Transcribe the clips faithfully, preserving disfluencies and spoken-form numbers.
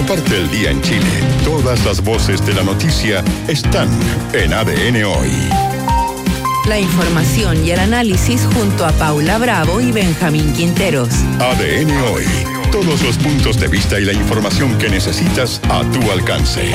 Comparte el día en Chile. Todas las voces de la noticia están en A D N Hoy. La información y el análisis junto a Paula Bravo y Benjamín Quinteros. A D N Hoy. Todos los puntos de vista y la información que necesitas a tu alcance.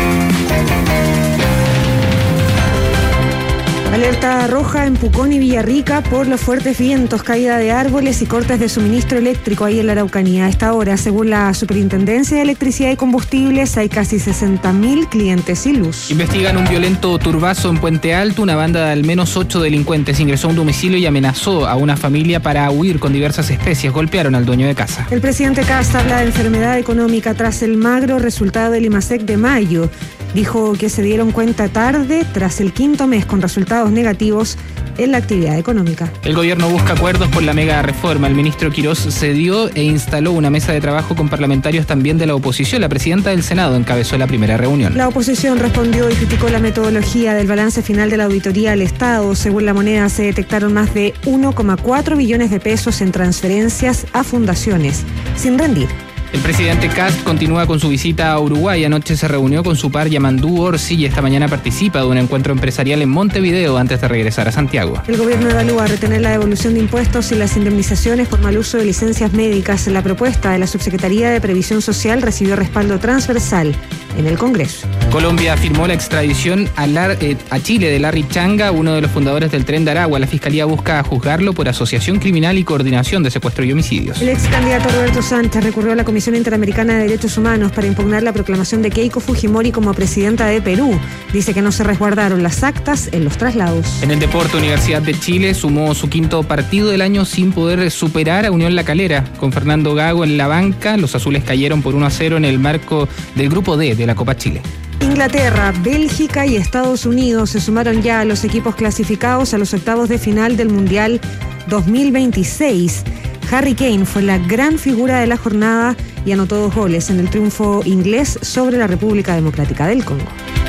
Alerta roja en Pucón y Villarrica por los fuertes vientos, caída de árboles y cortes de suministro eléctrico ahí en la Araucanía. A esta hora, según la Superintendencia de Electricidad y Combustibles, hay casi sesenta mil clientes sin luz. Investigan un violento turbazo en Puente Alto. Una banda de al menos ocho delincuentes ingresó a un domicilio y amenazó a una familia para huir con diversas especies. Golpearon al dueño de casa. El presidente Kast habla de enfermedad económica tras el magro resultado del IMASEC de mayo. Dijo que se dieron cuenta tarde tras el quinto mes con resultados negativos en la actividad económica. El gobierno busca acuerdos por la mega reforma. El ministro Quirós cedió e instaló una mesa de trabajo con parlamentarios también de la oposición. La presidenta del Senado encabezó la primera reunión. La oposición respondió y criticó la metodología del balance final de la auditoría al Estado. Según la moneda, se detectaron más de uno coma cuatro billones de pesos en transferencias a fundaciones, sin rendir. El presidente Kast continúa con su visita a Uruguay. Anoche se reunió con su par Yamandú Orsi y esta mañana participa de un encuentro empresarial en Montevideo antes de regresar a Santiago. El gobierno evalúa retener la devolución de impuestos y las indemnizaciones por mal uso de licencias médicas. La propuesta de la Subsecretaría de Previsión Social recibió respaldo transversal en el Congreso. Colombia firmó la extradición a, Lar, eh, a Chile de Larry Changa, uno de los fundadores del Tren de Aragua. La Fiscalía busca juzgarlo por asociación criminal y coordinación de secuestro y homicidios. El ex candidato Roberto Sánchez recurrió a la Comisión Interamericana de Derechos Humanos para impugnar la proclamación de Keiko Fujimori como presidenta de Perú. Dice que no se resguardaron las actas en los traslados. En el deporte, Universidad de Chile sumó su quinto partido del año sin poder superar a Unión La Calera. Con Fernando Gago en la banca, los azules cayeron por uno a cero en el marco del Grupo D de la Copa Chile. Inglaterra, Bélgica y Estados Unidos se sumaron ya a los equipos clasificados a los octavos de final del Mundial dos mil veintiséis. Harry Kane fue la gran figura de la jornada y anotó dos goles en el triunfo inglés sobre la República Democrática del Congo.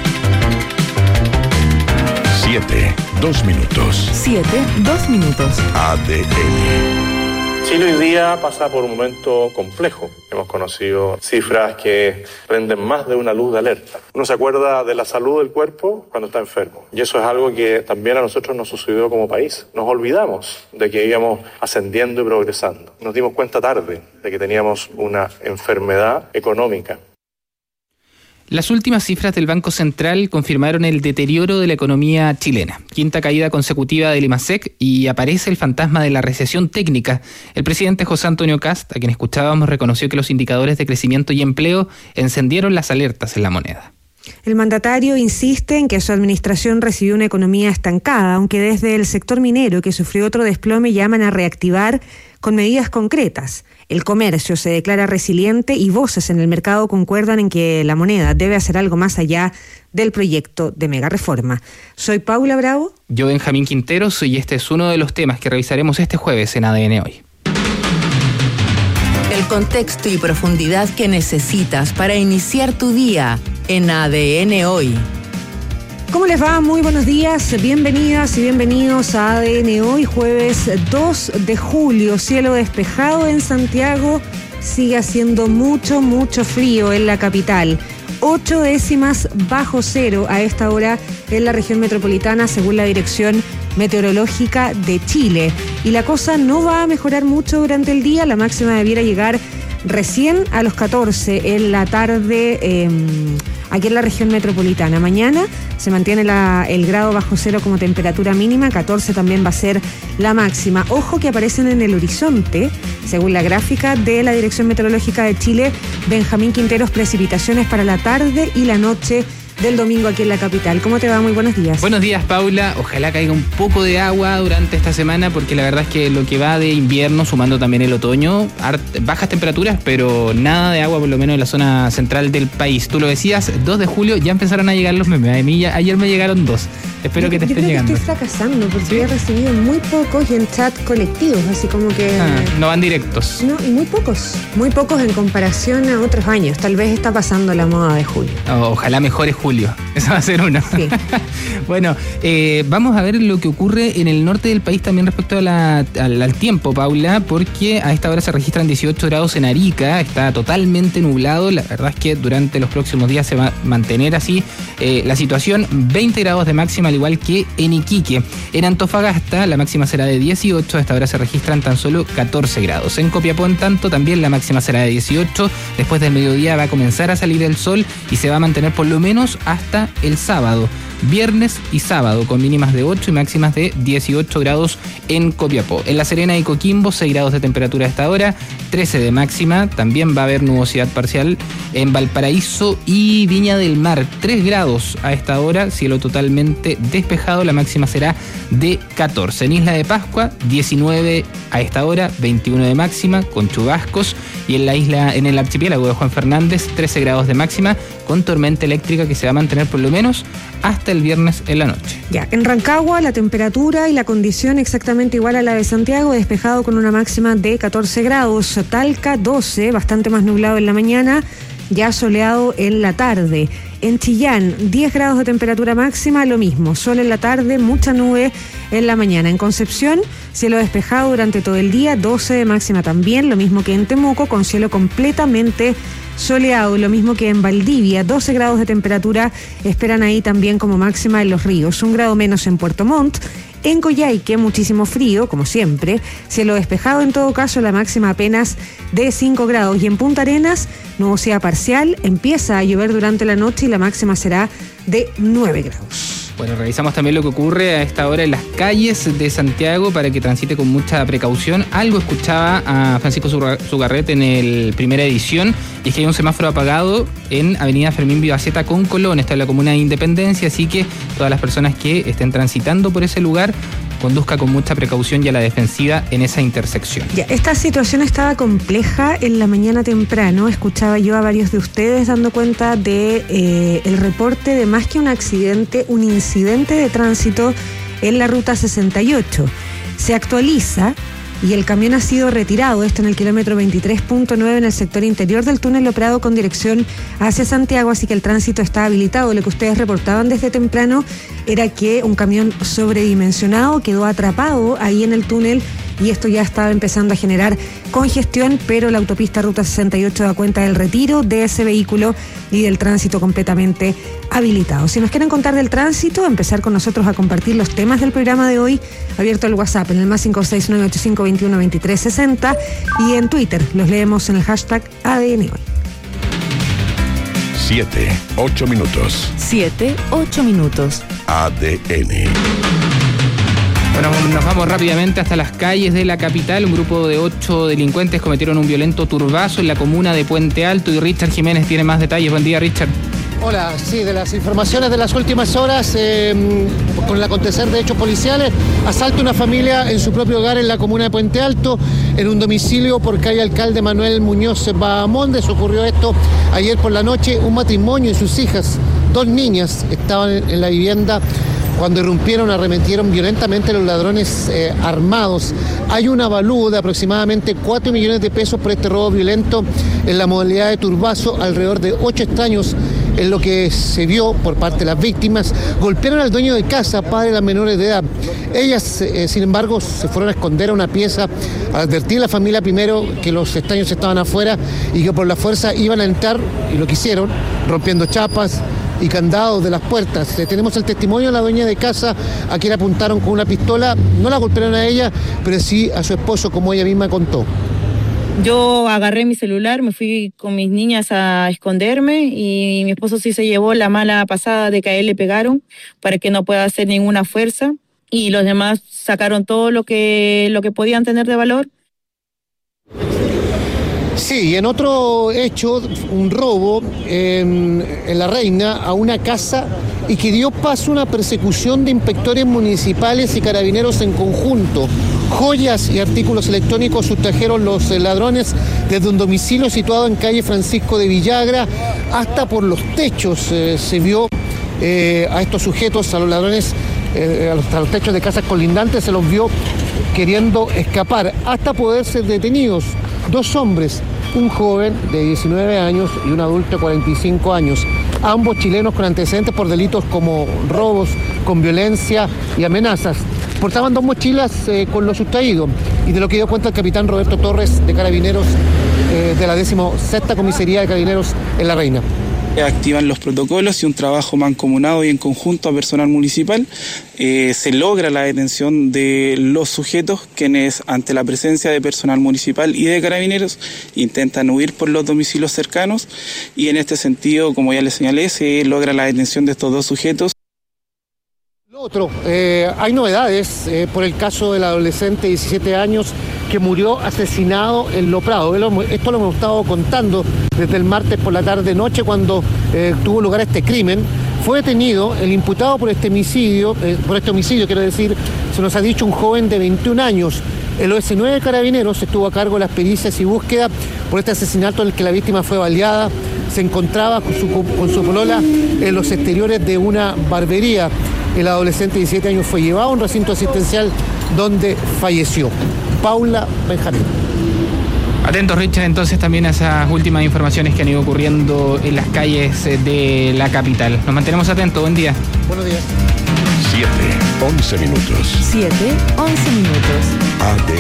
Siete, dos minutos. Siete, dos minutos. A D N. Chile hoy día pasa por un momento complejo. Hemos conocido cifras que prenden más de una luz de alerta. Uno se acuerda de la salud del cuerpo cuando está enfermo. Y eso es algo que también a nosotros nos sucedió como país. Nos olvidamos de que íbamos ascendiendo y progresando. Nos dimos cuenta tarde de que teníamos una enfermedad económica. Las últimas cifras del Banco Central confirmaron el deterioro de la economía chilena. Quinta caída consecutiva del IMASEC y aparece el fantasma de la recesión técnica. El presidente José Antonio Kast, a quien escuchábamos, reconoció que los indicadores de crecimiento y empleo encendieron las alertas en la moneda. El mandatario insiste en que su administración recibió una economía estancada, aunque desde el sector minero, que sufrió otro desplome, llaman a reactivar con medidas concretas. El comercio se declara resiliente y voces en el mercado concuerdan en que la moneda debe hacer algo más allá del proyecto de mega reforma. Soy Paula Bravo. Yo, Benjamín Quinteros, y este es uno de los temas que revisaremos este jueves en A D N Hoy. El contexto y profundidad que necesitas para iniciar tu día en A D N Hoy. ¿Cómo les va? Muy buenos días, bienvenidas y bienvenidos a A D N Hoy, jueves dos de julio, cielo despejado en Santiago, sigue haciendo mucho, mucho frío en la capital. Ocho décimas bajo cero a esta hora en la región metropolitana, según la Dirección Meteorológica de Chile. Y la cosa no va a mejorar mucho durante el día, la máxima debiera llegar recién a los catorce en la tarde eh, aquí en la región metropolitana. Mañana se mantiene la, el grado bajo cero como temperatura mínima, catorce también va a ser la máxima. Ojo que aparecen en el horizonte, según la gráfica de la Dirección Meteorológica de Chile, Benjamín Quinteros, precipitaciones para la tarde y la noche del domingo aquí en la capital. ¿Cómo te va? Muy buenos días. Buenos días, Paula. Ojalá caiga un poco de agua durante esta semana, porque la verdad es que lo que va de invierno, sumando también el otoño, bajas temperaturas, pero nada de agua, por lo menos en la zona central del país. Tú lo decías, dos de julio, ya empezaron a llegar los memes. A mí ya, ayer me llegaron dos. Espero yo, que te yo esté creo llegando. Que estoy fracasando porque ¿Sí? he recibido muy pocos y en chat colectivos, así como que... Ah, no van directos. No, y muy pocos, muy pocos en comparación a otros años. Tal vez está pasando la moda de julio. Oh, ojalá mejore julio. Eso va a ser uno. Sí. Bueno, eh, vamos a ver lo que ocurre en el norte del país también respecto a la, al, al tiempo, Paula, porque a esta hora se registran dieciocho grados en Arica, está totalmente nublado. La verdad es que durante los próximos días se va a mantener así eh, la situación. veinte grados de máxima, al igual que en Iquique. En Antofagasta la máxima será de dieciocho, a esta hora se registran tan solo catorce grados. En Copiapó, en tanto, también la máxima será de dieciocho. Después del mediodía va a comenzar a salir el sol y se va a mantener por lo menos hasta el sábado. Viernes y sábado, con mínimas de ocho y máximas de dieciocho grados en Copiapó. En La Serena y Coquimbo, seis grados de temperatura a esta hora, trece de máxima. También va a haber nubosidad parcial en Valparaíso y Viña del Mar, tres grados a esta hora, cielo totalmente despejado. La máxima será de catorce. En Isla de Pascua, diecinueve a esta hora, veintiuno de máxima, con chubascos. Y en la isla, en el archipiélago de Juan Fernández, trece grados de máxima, con tormenta eléctrica que se va a mantener por lo menos hasta el viernes en la noche. Ya, en Rancagua la temperatura y la condición exactamente igual a la de Santiago, despejado con una máxima de catorce grados. Talca, doce, bastante más nublado en la mañana, ya soleado en la tarde. En Chillán, diez grados de temperatura máxima, lo mismo, sol en la tarde, mucha nube en la mañana. En Concepción, cielo despejado durante todo el día, doce de máxima también, lo mismo que en Temuco, con cielo completamente soleado, lo mismo que en Valdivia, doce grados de temperatura esperan ahí también como máxima en Los Ríos, un grado menos en Puerto Montt. En Coyhaique, muchísimo frío, como siempre, cielo despejado en todo caso, la máxima apenas de cinco grados. Y en Punta Arenas, nubosidad parcial, empieza a llover durante la noche y la máxima será de nueve grados. Bueno, revisamos también lo que ocurre a esta hora en las calles de Santiago para que transite con mucha precaución. Algo escuchaba a Francisco Zugarret en el primera edición, y es que hay un semáforo apagado en Avenida Fermín Vivaceta con Colón, está en la comuna de Independencia, así que todas las personas que estén transitando por ese lugar, conduzca con mucha precaución y a la defensiva en esa intersección. Ya, esta situación estaba compleja en la mañana temprano. Escuchaba yo a varios de ustedes dando cuenta de eh, el reporte de más que un accidente, un incidente de tránsito en la ruta sesenta y ocho. Se actualiza y el camión ha sido retirado, esto en el kilómetro veintitrés punto nueve en el sector interior del túnel Lo Prado con dirección hacia Santiago, así que el tránsito está habilitado. Lo que ustedes reportaban desde temprano era que un camión sobredimensionado quedó atrapado ahí en el túnel y esto ya estaba empezando a generar congestión, pero la autopista Ruta sesenta y ocho da cuenta del retiro de ese vehículo y del tránsito completamente habilitado. Si nos quieren contar del tránsito, empezar con nosotros a compartir los temas del programa de hoy, abierto el WhatsApp en el más cinco seis nueve ocho cinco dos uno dos tres seis cero y en Twitter los leemos en el hashtag A D N hoy. Siete, ocho minutos. Siete, ocho minutos. A D N. Bueno, nos vamos rápidamente hasta las calles de la capital. Un grupo de ocho delincuentes cometieron un violento turbazo en la comuna de Puente Alto y Richard Jiménez tiene más detalles. Buen día, Richard. Hola, sí, de las informaciones de las últimas horas, eh, con el acontecer de hechos policiales, asalta una familia en su propio hogar en la comuna de Puente Alto, en un domicilio por calle Alcalde Manuel Muñoz Bahamondes. Ocurrió esto ayer por la noche. Un matrimonio y sus hijas, dos niñas, estaban en la vivienda cuando irrumpieron, arremetieron violentamente los ladrones eh, armados. Hay un avalúo de aproximadamente cuatro millones de pesos por este robo violento en la modalidad de turbazo. Alrededor de ocho extraños, en lo que se vio por parte de las víctimas, golpearon al dueño de casa, padre de las menores de edad. Ellas, eh, sin embargo, se fueron a esconder a una pieza, a advertir a la familia primero que los extraños estaban afuera y que por la fuerza iban a entrar, y lo que hicieron, rompiendo chapas y candados de las puertas. Eh, tenemos el testimonio de la dueña de casa, a quien apuntaron con una pistola. No la golpearon a ella, pero sí a su esposo, como ella misma contó. Yo agarré mi celular, me fui con mis niñas a esconderme y mi esposo sí se llevó la mala pasada de que a él le pegaron para que no pueda hacer ninguna fuerza, y los demás sacaron todo lo que, lo que podían tener de valor. Sí, y en otro hecho, un robo en, en La Reina a una casa, y que dio paso a una persecución de inspectores municipales y carabineros en conjunto. Joyas y artículos electrónicos sustrajeron los ladrones desde un domicilio situado en calle Francisco de Villagra hasta por los techos. Eh, se vio eh, a estos sujetos, a los ladrones, eh, hasta los techos de casas colindantes, se los vio queriendo escapar hasta poder ser detenidos. Dos hombres, un joven de diecinueve años y un adulto de cuarenta y cinco años, ambos chilenos con antecedentes por delitos como robos con violencia y amenazas. Portaban dos mochilas eh, con lo sustraído, y de lo que dio cuenta el capitán Roberto Torres de Carabineros eh, de la decimosexta Comisaría de Carabineros en La Reina. Activan los protocolos y un trabajo mancomunado y en conjunto a personal municipal. Eh, se logra la detención de los sujetos quienes, ante la presencia de personal municipal y de carabineros, intentan huir por los domicilios cercanos, y en este sentido, como ya les señalé, se logra la detención de estos dos sujetos. Lo otro, eh, hay novedades eh, por el caso del adolescente de diecisiete años que murió asesinado en Lo Prado. Esto lo hemos estado contando desde el martes por la tarde-noche, cuando eh, tuvo lugar este crimen. Fue detenido el imputado por este homicidio, eh, por este homicidio, quiero decir, se nos ha dicho, un joven de veintiún años. El O S nueve de Carabineros estuvo a cargo de las pericias y búsqueda por este asesinato en el que la víctima fue baleada. Se encontraba con su, con su polola en los exteriores de una barbería. El adolescente de diecisiete años fue llevado a un recinto asistencial donde falleció. Paula Benjamín. Atentos, Richard, entonces también a esas últimas informaciones que han ido ocurriendo en las calles de la capital. Nos mantenemos atentos. Buen día. Buenos días. siete, once minutos. siete, once minutos. A D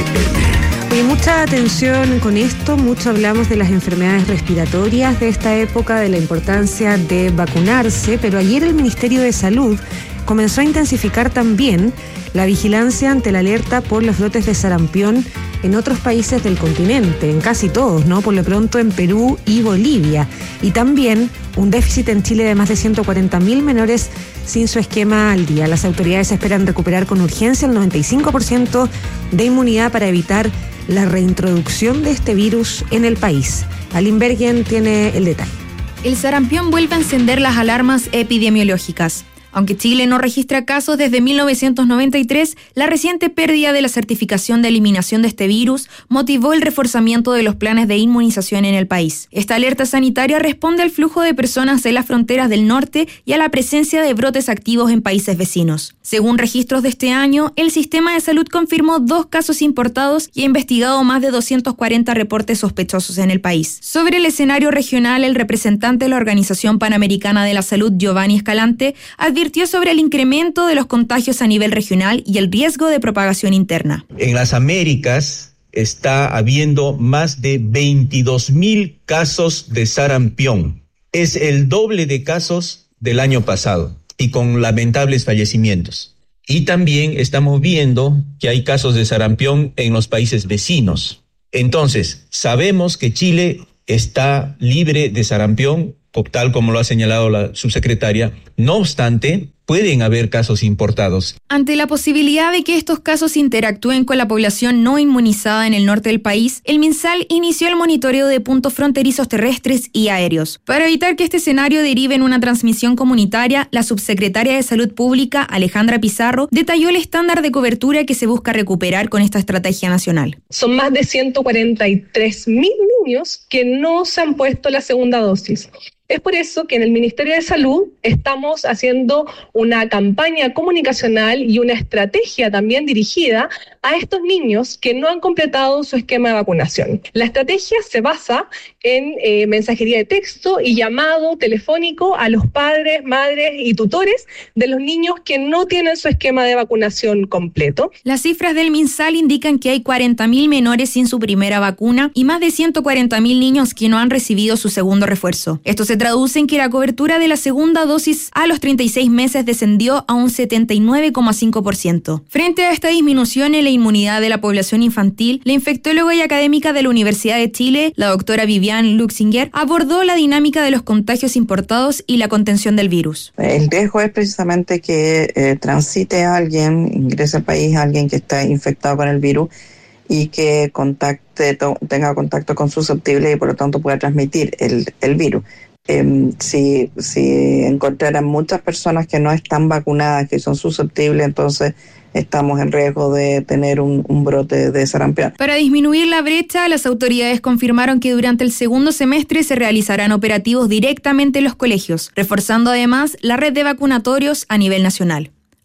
N. Oye, mucha atención con esto, mucho hablamos de las enfermedades respiratorias de esta época, de la importancia de vacunarse, pero ayer el Ministerio de Salud comenzó a intensificar también la vigilancia ante la alerta por los brotes de sarampión en otros países del continente, en casi todos, ¿no? Por lo pronto en Perú y Bolivia. Y también un déficit en Chile de más de ciento cuarenta mil menores sin su esquema al día. Las autoridades esperan recuperar con urgencia el noventa y cinco por ciento de inmunidad para evitar la reintroducción de este virus en el país. Aline Bergen tiene el detalle. El sarampión vuelve a encender las alarmas epidemiológicas. Aunque Chile no registra casos desde mil novecientos noventa y tres, la reciente pérdida de la certificación de eliminación de este virus motivó el reforzamiento de los planes de inmunización en el país. Esta alerta sanitaria responde al flujo de personas en las fronteras del norte y a la presencia de brotes activos en países vecinos. Según registros de este año, el sistema de salud confirmó dos casos importados y ha investigado más de doscientos cuarenta reportes sospechosos en el país. Sobre el escenario regional, el representante de la Organización Panamericana de la Salud, Giovanni Escalante, advirtió sobre el incremento de los contagios a nivel regional y el riesgo de propagación interna. En las Américas está habiendo más de veintidós mil casos de sarampión. Es el doble de casos del año pasado y con lamentables fallecimientos. Y también estamos viendo que hay casos de sarampión en los países vecinos. Entonces, sabemos que Chile está libre de sarampión, tal como lo ha señalado la subsecretaria. No obstante, pueden haber casos importados. Ante la posibilidad de que estos casos interactúen con la población no inmunizada en el norte del país, el MinSal inició el monitoreo de puntos fronterizos terrestres y aéreos. Para evitar que este escenario derive en una transmisión comunitaria, la subsecretaria de Salud Pública, Alejandra Pizarro, detalló el estándar de cobertura que se busca recuperar con esta estrategia nacional. Son más de ciento cuarenta y tres mil niños que no se han puesto la segunda dosis. Es por eso que en el Ministerio de Salud estamos haciendo una campaña comunicacional y una estrategia también dirigida a estos niños que no han completado su esquema de vacunación. La estrategia se basa en eh, mensajería de texto y llamado telefónico a los padres, madres y tutores de los niños que no tienen su esquema de vacunación completo. Las cifras del MinSal indican que hay cuarenta mil menores sin su primera vacuna y más de ciento cuarenta mil niños que no han recibido su segundo refuerzo. Esto se traduce en que la cobertura de la segunda dosis a los treinta y seis meses descendió a un setenta y nueve coma cinco por ciento. Frente a esta disminución en la inmunidad de la población infantil, la infectóloga y académica de la Universidad de Chile, la doctora Vivian Luxinger, abordó la dinámica de los contagios importados y la contención del virus. El riesgo es precisamente que eh, transite a alguien, ingrese al país a alguien que está infectado con el virus y que contacte, to, tenga contacto con susceptibles y por lo tanto pueda transmitir el, el virus. Eh, si, si encontraran muchas personas que no están vacunadas, que son susceptibles, entonces estamos en riesgo de tener un, un brote de sarampión. Para disminuir la brecha, las autoridades confirmaron que durante el segundo semestre se realizarán operativos directamente en los colegios, reforzando además la red de vacunatorios a nivel nacional.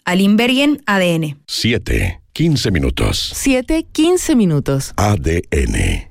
Aline Bergen, A D N. siete, quince minutos. siete, quince minutos. A D N.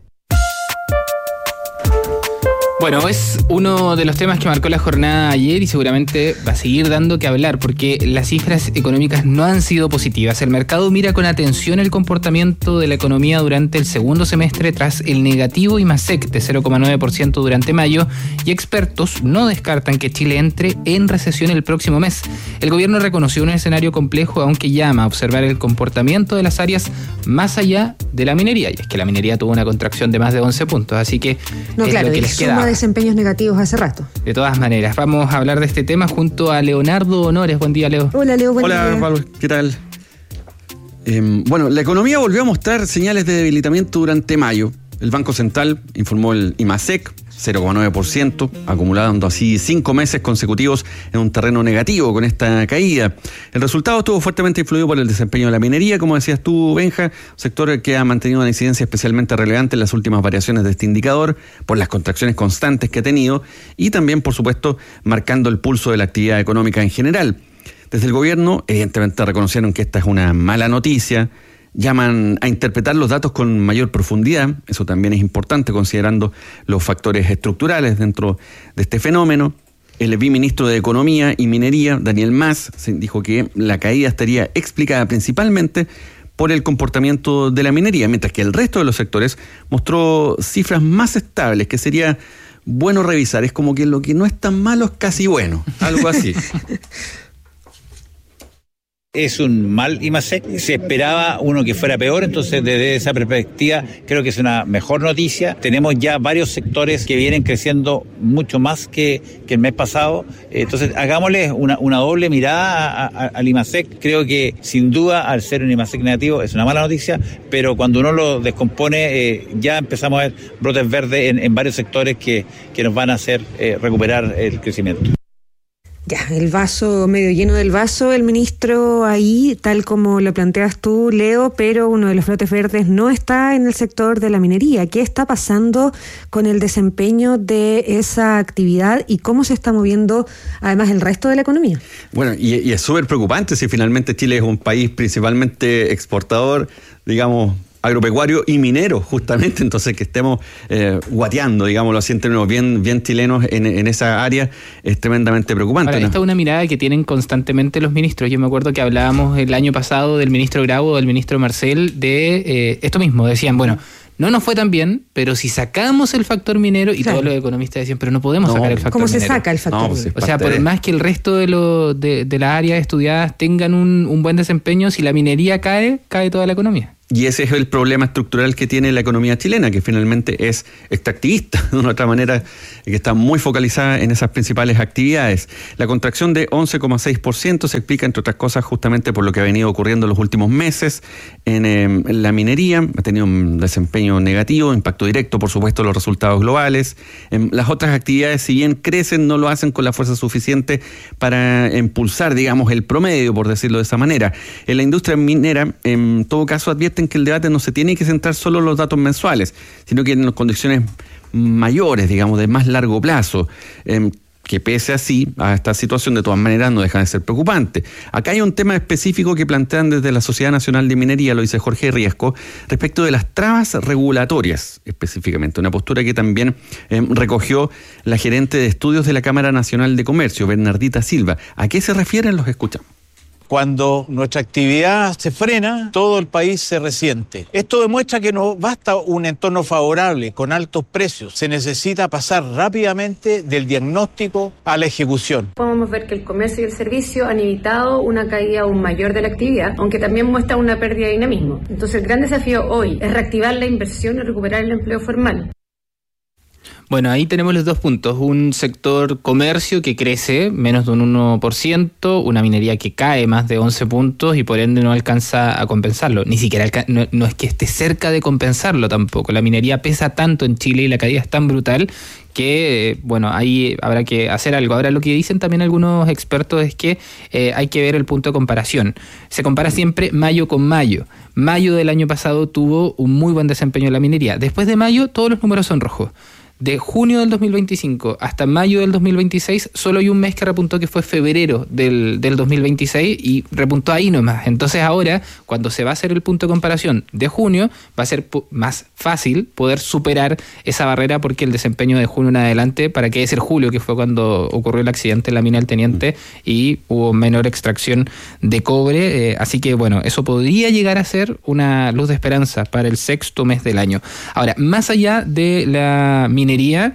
Bueno, es uno de los temas que marcó la jornada ayer y seguramente va a seguir dando que hablar porque las cifras económicas no han sido positivas. El mercado mira con atención el comportamiento de la economía durante el segundo semestre tras el negativo IMASEC de cero coma nueve por ciento durante mayo y expertos no descartan que Chile entre en recesión el próximo mes. El gobierno reconoció un escenario complejo, aunque llama a observar el comportamiento de las áreas más allá de la minería. Y es que la minería tuvo una contracción de más de once puntos, así que no, es claro, lo que les queda. Desempeños negativos hace rato. De todas maneras, vamos a hablar de este tema junto a Leonardo Honores. Buen día, Leo. Hola, Leo. Buen Hola, día. Pablo. ¿Qué tal? Eh, bueno, la economía volvió a mostrar señales de debilitamiento durante mayo. El Banco Central informó el IMASEC, cero coma nueve por ciento, acumulando así cinco meses consecutivos en un terreno negativo con esta caída. El resultado estuvo fuertemente influido por el desempeño de la minería, como decías tú, Benja, sector que ha mantenido una incidencia especialmente relevante en las últimas variaciones de este indicador, por las contracciones constantes que ha tenido y también, por supuesto, marcando el pulso de la actividad económica en general. Desde el gobierno, evidentemente reconocieron que esta es una mala noticia, llaman a interpretar los datos con mayor profundidad, eso también es importante considerando los factores estructurales dentro de este fenómeno. El viceministro de Economía y Minería, Daniel Mas, dijo que la caída estaría explicada principalmente por el comportamiento de la minería, mientras que el resto de los sectores mostró cifras más estables, que sería bueno revisar. Es como que lo que no es tan malo es casi bueno, algo así. Es un mal IMASEC, se esperaba uno que fuera peor, entonces desde esa perspectiva creo que es una mejor noticia. Tenemos ya varios sectores que vienen creciendo mucho más que, que el mes pasado, entonces hagámosle una, una doble mirada a, a, al IMASEC. Creo que sin duda al ser un IMASEC negativo es una mala noticia, pero cuando uno lo descompone eh, ya empezamos a ver brotes verdes en, en varios sectores que, que nos van a hacer eh, recuperar el crecimiento. Ya, el vaso, medio lleno del vaso, el ministro ahí, tal como lo planteas tú, Leo, pero uno de los brotes verdes no está en el sector de la minería. ¿Qué está pasando con el desempeño de esa actividad y cómo se está moviendo además el resto de la economía? Bueno, y, y es súper preocupante si finalmente Chile es un país principalmente exportador, digamos, agropecuario y minero, justamente, entonces que estemos eh, guateando, digámoslo así, en términos bien, bien chilenos en, en esa área es tremendamente preocupante. Ahora, ¿no? esta es una mirada que tienen constantemente los ministros. Yo me acuerdo que hablábamos el año pasado del ministro Grau o del ministro Marcel de eh, esto mismo, decían, bueno, no nos fue tan bien, pero si sacamos el factor minero, y claro, todos los economistas decían, pero no podemos no, sacar el factor ¿cómo minero. ¿Cómo se saca el factor no, minero? O sea, por más que el resto de, lo, de, de las áreas estudiadas tengan un, un buen desempeño, si la minería cae, cae toda la economía. Y ese es el problema estructural que tiene la economía chilena, que finalmente es extractivista, de una otra manera, que está muy focalizada en esas principales actividades. La contracción de once coma seis por ciento se explica, entre otras cosas, justamente por lo que ha venido ocurriendo en los últimos meses en, eh, en la minería. Ha tenido un desempeño negativo, impacto directo, por supuesto, en los resultados globales. En las otras actividades, si bien crecen, no lo hacen con la fuerza suficiente para impulsar, digamos, el promedio, por decirlo de esa manera. En la industria minera, en todo caso, advierten que el debate no se tiene que centrar solo en los datos mensuales, sino que en las condiciones mayores, digamos, de más largo plazo, eh, que pese así a esta situación de todas maneras no deja de ser preocupante. Acá hay un tema específico que plantean desde la Sociedad Nacional de Minería, lo dice Jorge Riesco, respecto de las trabas regulatorias, específicamente, una postura que también eh, recogió la gerente de estudios de la Cámara Nacional de Comercio, Bernardita Silva. ¿A qué se refieren? Los escuchamos. Cuando nuestra actividad se frena, todo el país se resiente. Esto demuestra que no basta un entorno favorable con altos precios. Se necesita pasar rápidamente del diagnóstico a la ejecución. Podemos ver que el comercio y el servicio han evitado una caída aún mayor de la actividad, aunque también muestra una pérdida de dinamismo. Entonces el gran desafío hoy es reactivar la inversión y recuperar el empleo formal. Bueno, ahí tenemos los dos puntos. Un sector comercio que crece menos de un uno por ciento, una minería que cae más de once puntos y por ende no alcanza a compensarlo. Ni siquiera alca- no, no es que esté cerca de compensarlo tampoco. La minería pesa tanto en Chile y la caída es tan brutal que, bueno, ahí habrá que hacer algo. Ahora, lo que dicen también algunos expertos es que eh, hay que ver el punto de comparación. Se compara siempre mayo con mayo. Mayo del año pasado tuvo un muy buen desempeño en la minería. Después de mayo, todos los números son rojos. De junio del dos mil veinticinco hasta mayo del dos mil veintiséis, solo hay un mes que repuntó, que fue febrero del, del dos mil veintiséis, y repuntó ahí nomás. Entonces ahora, cuando se va a hacer el punto de comparación de junio, va a ser más fácil poder superar esa barrera, porque el desempeño de junio en adelante, para qué decir julio, que fue cuando ocurrió el accidente en la mina del Teniente y hubo menor extracción de cobre. Eh, así que bueno, eso podría llegar a ser una luz de esperanza para el sexto mes del año. Ahora, más allá de la minería,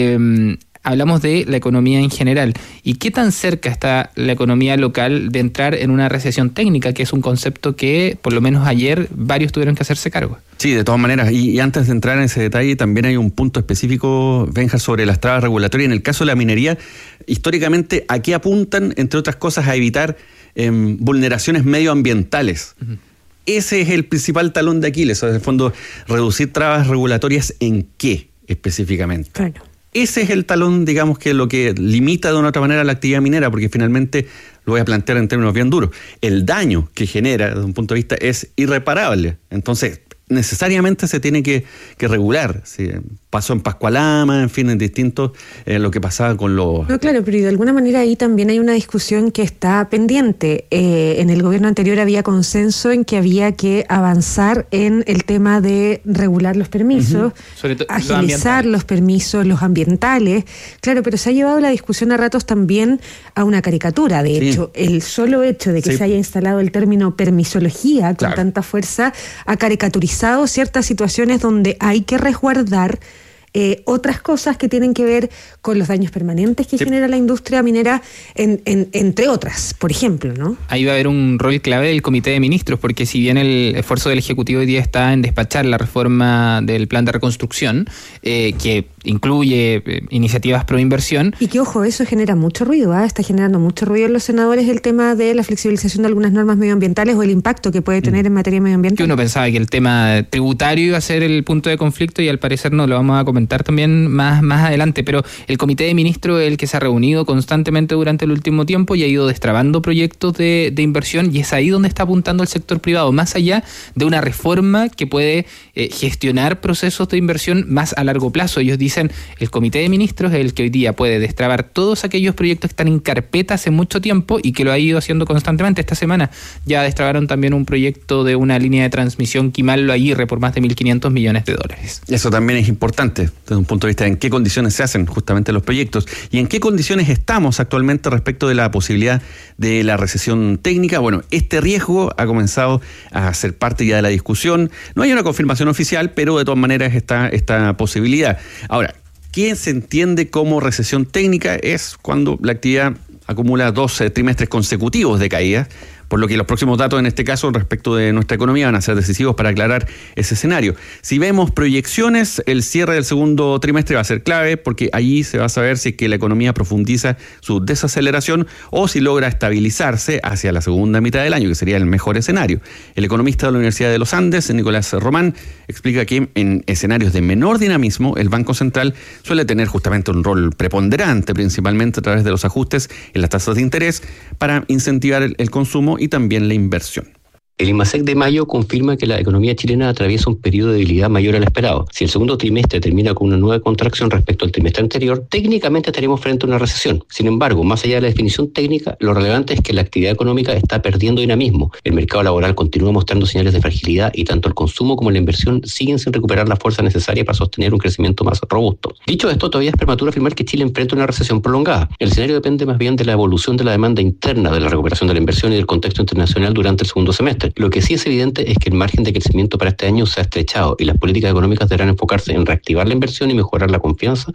eh, hablamos de la economía en general. ¿Y qué tan cerca está la economía local de entrar en una recesión técnica, que es un concepto que por lo menos ayer varios tuvieron que hacerse cargo? Sí, de todas maneras. Y, y antes de entrar en ese detalle, también hay un punto específico, Benja, sobre las trabas regulatorias. En el caso de la minería, históricamente, ¿a qué apuntan? Entre otras cosas, a evitar eh, vulneraciones medioambientales. Uh-huh. Ese es el principal talón de Aquiles. O sea, en el fondo, reducir trabas regulatorias ¿en qué específicamente? Claro. Ese es el talón, digamos, que lo que limita de una otra manera la actividad minera, porque finalmente, lo voy a plantear en términos bien duros, el daño que genera desde un punto de vista es irreparable. Entonces, necesariamente se tiene que, que regular. ¿Sí? Pasó en Pascualama, en fin, en distintos, eh, lo que pasaba con los... No, claro, pero de alguna manera ahí también hay una discusión que está pendiente. Eh, en el gobierno anterior había consenso en que había que avanzar en el tema de regular los permisos, uh-huh. Sobre todo, agilizar los, los permisos, los ambientales. Claro, pero se ha llevado la discusión a ratos también a una caricatura. De sí. hecho, el solo hecho de que sí. se haya instalado el término permisología con claro. tanta fuerza ha caricaturizado ciertas situaciones donde hay que resguardar Eh, otras cosas que tienen que ver con los daños permanentes que sí. genera la industria minera, en, en, entre otras, por ejemplo, ¿no? Ahí va a haber un rol clave del Comité de Ministros, porque si bien el esfuerzo del Ejecutivo hoy día está en despachar la reforma del plan de reconstrucción, eh, que incluye eh, iniciativas pro inversión. Y que, ojo, eso genera mucho ruido, ¿eh? Está generando mucho ruido en los senadores el tema de la flexibilización de algunas normas medioambientales o el impacto que puede tener mm. en materia medioambiental. Que uno pensaba que el tema tributario iba a ser el punto de conflicto, y al parecer no, lo vamos a comentar también más, más adelante, pero el Comité de Ministros es el que se ha reunido constantemente durante el último tiempo y ha ido destrabando proyectos de, de inversión, y es ahí donde está apuntando el sector privado, más allá de una reforma que puede eh, gestionar procesos de inversión más a largo plazo. Ellos dicen, el Comité de Ministros es el que hoy día puede destrabar todos aquellos proyectos que están en carpeta hace mucho tiempo y que lo ha ido haciendo constantemente. Esta semana ya destrabaron también un proyecto de una línea de transmisión Quimallo-Aguirre por más de mil quinientos millones de dólares. Eso también es importante desde un punto de vista de en qué condiciones se hacen justamente los proyectos y en qué condiciones estamos actualmente respecto de la posibilidad de la recesión técnica. Bueno, este riesgo ha comenzado a ser parte ya de la discusión. No hay una confirmación oficial, pero de todas maneras está esta posibilidad. Ahora, ¿qué se entiende como recesión técnica? Es cuando la actividad acumula dos eh, trimestres consecutivos de caída, por lo que los próximos datos en este caso respecto de nuestra economía van a ser decisivos para aclarar ese escenario. Si vemos proyecciones, el cierre del segundo trimestre va a ser clave, porque allí se va a saber si es que la economía profundiza su desaceleración o si logra estabilizarse hacia la segunda mitad del año, que sería el mejor escenario. El economista de la Universidad de los Andes, Nicolás Román, explica que en escenarios de menor dinamismo, el Banco Central suele tener justamente un rol preponderante, principalmente a través de los ajustes en las tasas de interés, para incentivar el, el consumo y también la inversión. El IMASEC de mayo confirma que la economía chilena atraviesa un periodo de debilidad mayor al esperado. Si el segundo trimestre termina con una nueva contracción respecto al trimestre anterior, técnicamente estaremos frente a una recesión. Sin embargo, más allá de la definición técnica, lo relevante es que la actividad económica está perdiendo dinamismo. El mercado laboral continúa mostrando señales de fragilidad y tanto el consumo como la inversión siguen sin recuperar la fuerza necesaria para sostener un crecimiento más robusto. Dicho esto, todavía es prematuro afirmar que Chile enfrenta una recesión prolongada. El escenario depende más bien de la evolución de la demanda interna, de la recuperación de la inversión y del contexto internacional durante el segundo semestre. Lo que sí es evidente es que el margen de crecimiento para este año se ha estrechado y las políticas económicas deberán enfocarse en reactivar la inversión y mejorar la confianza.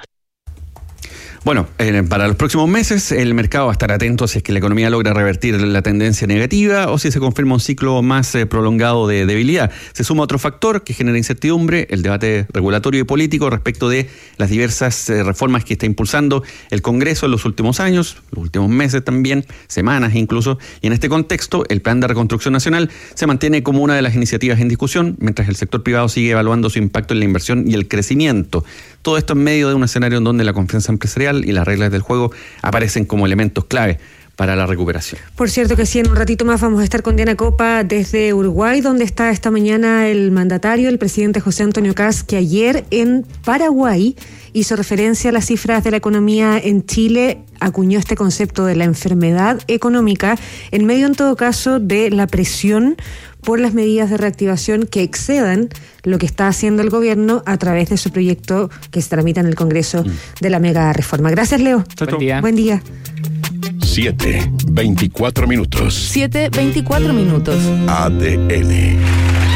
Bueno, eh, para los próximos meses el mercado va a estar atento si es que la economía logra revertir la tendencia negativa o si se confirma un ciclo más eh, prolongado de debilidad. Se suma otro factor que genera incertidumbre, el debate regulatorio y político respecto de las diversas eh, reformas que está impulsando el Congreso en los últimos años, los últimos meses también, semanas incluso, y en este contexto el Plan de Reconstrucción Nacional se mantiene como una de las iniciativas en discusión, mientras el sector privado sigue evaluando su impacto en la inversión y el crecimiento. Todo esto en medio de un escenario en donde la confianza empresarial y las reglas del juego aparecen como elementos clave para la recuperación. Por cierto que sí, en un ratito más vamos a estar con Diana Copa desde Uruguay, donde está esta mañana el mandatario, el presidente José Antonio Kast, que ayer en Paraguay hizo referencia a las cifras de la economía en Chile, acuñó este concepto de la enfermedad económica, en medio en todo caso de la presión por las medidas de reactivación que excedan lo que está haciendo el gobierno a través de su proyecto que se tramita en el Congreso mm. de la mega reforma. Gracias, Leo. Buen día. Buen día. siete, veinticuatro minutos. siete, veinticuatro minutos. A D N.